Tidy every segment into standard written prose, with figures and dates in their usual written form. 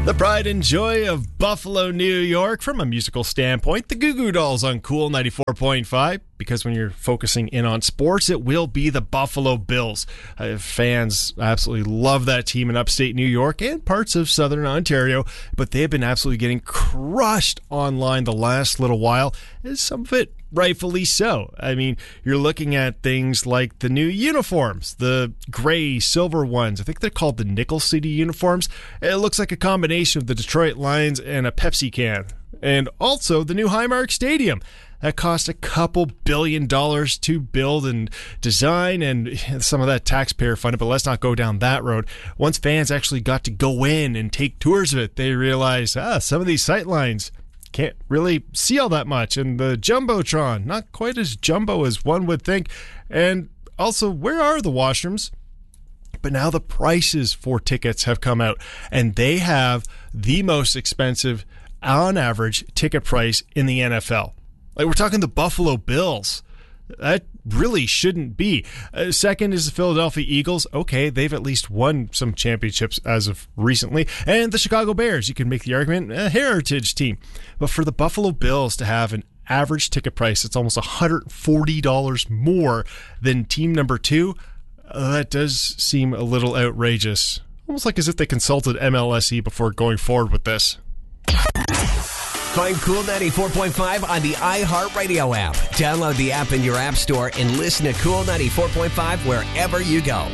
The pride and joy of Buffalo, New York. From a musical standpoint, the Goo Goo Dolls on Cool 94.5. Because when you're focusing in on sports, it will be the Buffalo Bills. Fans absolutely love that team in upstate New York and parts of southern Ontario, but they have been absolutely getting crushed online the last little while, and some of it rightfully so. I mean, you're looking at things like the new uniforms, the gray, silver ones. I think they're called the Nickel City uniforms. It looks like a combination of the Detroit Lions and a Pepsi can. And also the new Highmark Stadium. That cost a couple $2 billion to build and design, and some of that taxpayer funded, but let's not go down that road. Once fans actually got to go in and take tours of it, they realized, some of these sight lines can't really see all that much. And the Jumbotron, not quite as jumbo as one would think. And also, where are the washrooms? But now the prices for tickets have come out, and they have the most expensive, on average, ticket price in the NFL. Like, we're talking the Buffalo Bills. That really shouldn't be. Second is the Philadelphia Eagles. Okay, they've at least won some championships as of recently. And the Chicago Bears. You can make the argument, a heritage team. But for the Buffalo Bills to have an average ticket price that's almost $140 more than team number 2, that does seem a little outrageous. Almost like as if they consulted MLSE before going forward with this. Find Cool 94.5 on the iHeartRadio app. Download the app in your app store and listen to Cool 94.5 wherever you go.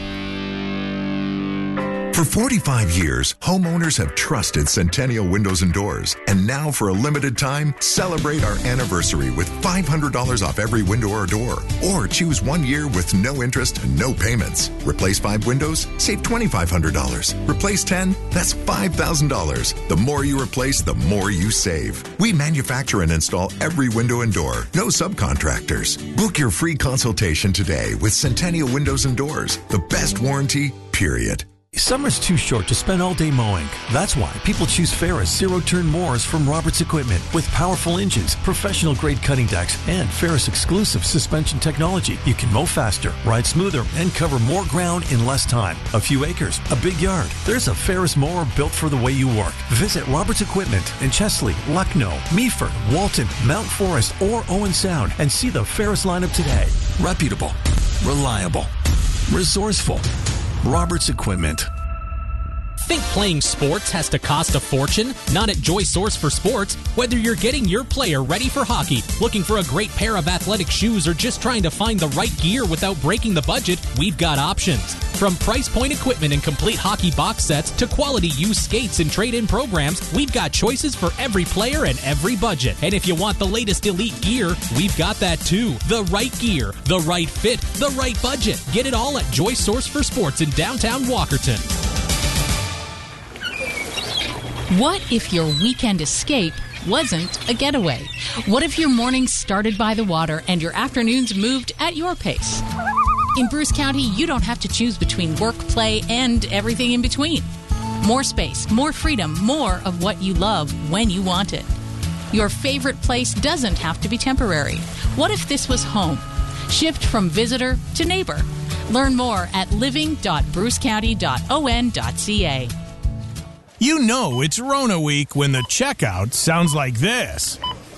For 45 years, homeowners have trusted Centennial Windows and Doors. And now, for a limited time, celebrate our anniversary with $500 off every window or door. Or choose 1 year with no interest and no payments. Replace 5 windows? Save $2,500. Replace 10? That's $5,000. The more you replace, the more you save. We manufacture and install every window and door. No subcontractors. Book your free consultation today with Centennial Windows and Doors. The best warranty, period. Summer's too short to spend all day mowing. That's why people choose Ferris zero-turn mowers from Roberts Equipment. With powerful engines, professional-grade cutting decks, and Ferris exclusive suspension technology, you can mow faster, ride smoother, and cover more ground in less time. A few acres, a big yard. There's a Ferris mower built for the way you work. Visit Roberts Equipment in Chesley, Lucknow, Meaford, Walton, Mount Forest, or Owen Sound and see the Ferris lineup today. Reputable, reliable, resourceful. Roberts Equipment. Think playing sports has to cost a fortune? Not at Joy Source for Sports. Whether you're getting your player ready for hockey, looking for a great pair of athletic shoes, or just trying to find the right gear without breaking the budget, we've got options. From price point equipment and complete hockey box sets to quality used skates and trade-in programs, we've got choices for every player and every budget. And if you want the latest elite gear, we've got that too. The right gear, the right fit, the right budget. Get it all at Joy Source for Sports in downtown Walkerton. What if your weekend escape wasn't a getaway? What if your mornings started by the water and your afternoons moved at your pace? In Bruce County, you don't have to choose between work, play, and everything in between. More space, more freedom, more of what you love when you want it. Your favorite place doesn't have to be temporary. What if this was home? Shift from visitor to neighbor. Learn more at living.brucecounty.on.ca. You know it's Rona week when the checkout sounds like this.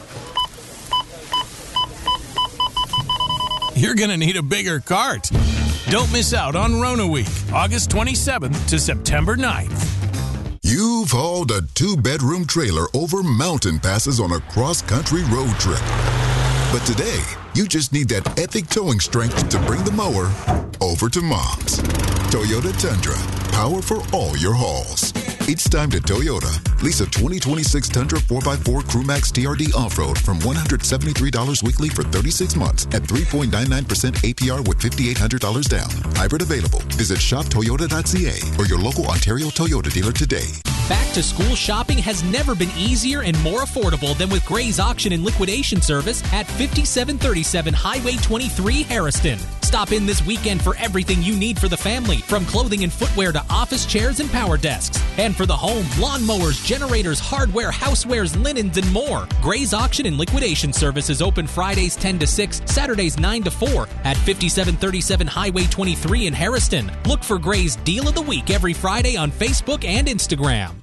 You're going to need a bigger cart. Don't miss out on Rona week, August 27th to September 9th. You've hauled a 2-bedroom trailer over mountain passes on a cross-country road trip. But today, you just need that epic towing strength to bring the mower over to Mom's. Toyota Tundra, power for all your hauls. It's time to Toyota. Lease a 2026 Tundra 4x4 CrewMax TRD Off-Road from $173 weekly for 36 months at 3.99% APR with $5,800 down. Hybrid available. Visit shoptoyota.ca or your local Ontario Toyota dealer today. Back to school shopping has never been easier and more affordable than with Gray's Auction and Liquidation Service at 5737 Highway 23, Harrison. Stop in this weekend for everything you need for the family, from clothing and footwear to office chairs and power desks. And for the home, lawnmowers, generators, hardware, housewares, linens, and more. Gray's Auction and Liquidation Service is open Fridays 10 to 6, Saturdays 9 to 4 at 5737 Highway 23 in Harrison. Look for Gray's Deal of the Week every Friday on Facebook and Instagram.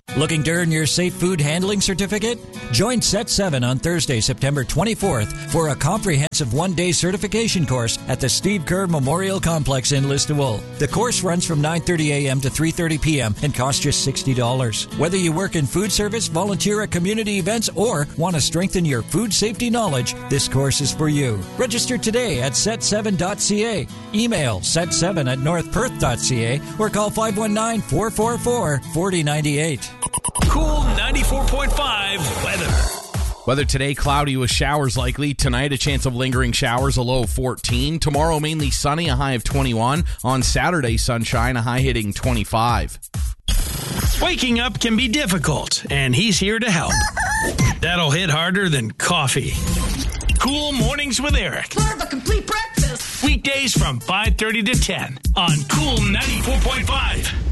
Looking to earn your safe food handling certificate? Join Set 7 on Thursday, September 24th for a comprehensive one-day certification course at the Steve Kerr Memorial Complex in Listowel. The course runs from 9:30 a.m. to 3:30 p.m. and costs just $60. Whether you work in food service, volunteer at community events, or want to strengthen your food safety knowledge, this course is for you. Register today at set7.ca. Email set7@northperth.ca or call 519-444-4098. Cool 94.5 weather. Weather today, cloudy with showers likely. Tonight, a chance of lingering showers, a low of 14. Tomorrow, mainly sunny, a high of 21. On Saturday, sunshine, a high hitting 25. Waking up can be difficult, and he's here to help. That'll hit harder than coffee. Cool Mornings with Eric. Serve a complete breakfast. Weekdays from 5:30 to 10 on Cool 94.5.